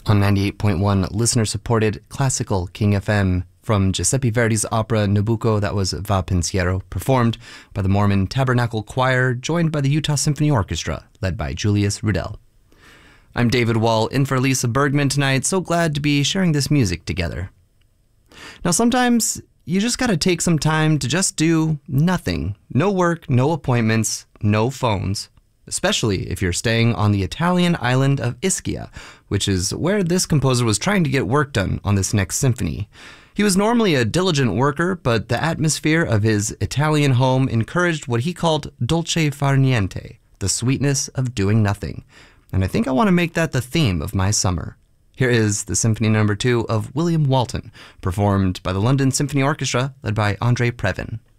on 98.1 listener-supported classical King FM. From Giuseppe Verdi's opera Nabucco, that was Va Pensiero, performed by the Mormon Tabernacle Choir, joined by the Utah Symphony Orchestra, led by Julius Rudel. I'm David Wall, in for Lisa Bergman tonight, so glad to be sharing this music together. Now sometimes you just gotta take some time to just do nothing. No work, no appointments, no phones. Especially if you're staying on the Italian island of Ischia, which is where this composer was trying to get work done on this next symphony. He was normally a diligent worker, but the atmosphere of his Italian home encouraged what he called dolce far niente, the sweetness of doing nothing. And I think I want to make that the theme of my summer. Here is the Symphony No. 2 of William Walton, performed by the London Symphony Orchestra, led by Andrei Previn.